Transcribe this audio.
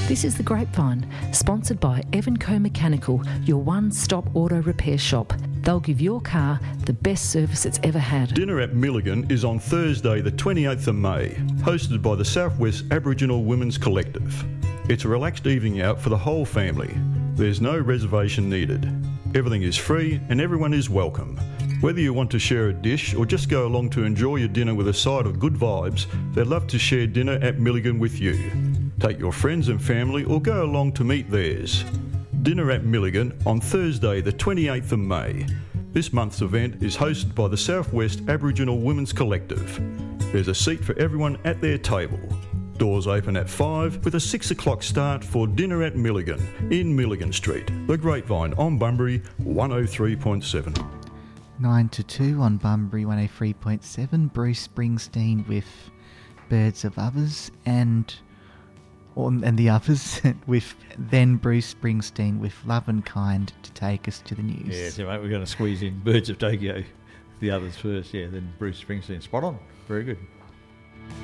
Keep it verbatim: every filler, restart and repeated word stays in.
This is The Grapevine, sponsored by Evanco Mechanical, your one-stop auto repair shop. They'll give your car the best service it's ever had. Dinner at Milligan is on Thursday the twenty-eighth of May, hosted by the Southwest Aboriginal Women's Collective. It's a relaxed evening out for the whole family. There's no reservation needed. Everything is free and everyone is welcome. Whether you want to share a dish or just go along to enjoy your dinner with a side of good vibes, they'd love to share dinner at Milligan with you. Take your friends and family or go along to meet theirs. Dinner at Milligan on Thursday the twenty-eighth of May. This month's event is hosted by the Southwest Aboriginal Women's Collective. There's a seat for everyone at their table. Doors open at five with a six o'clock start for Dinner at Milligan in Milligan Street. The Grapevine on Bunbury one oh three point seven. nine to two on Bunbury one oh three point seven. Bruce Springsteen with Birds of Others and on, and the others with then Bruce Springsteen with Love and Kind to take us to the news. Yeah, so mate, we're going to squeeze in Birds of Tokyo, the others first, yeah, then Bruce Springsteen. Spot on. Very good.